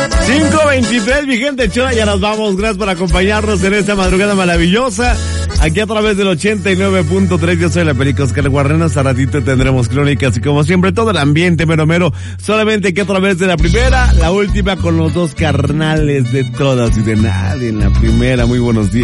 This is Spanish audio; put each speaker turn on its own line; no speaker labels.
5:23, mi gente chula, ya nos vamos. Gracias por acompañarnos en esta madrugada maravillosa. Aquí a través del 89.3, yo soy la Perico Oscar Guarrero. Hasta ratito tendremos crónicas y como siempre todo el ambiente mero. Solamente aquí a través de la primera, la última con los dos carnales de todas y de nadie en la primera. Muy buenos días.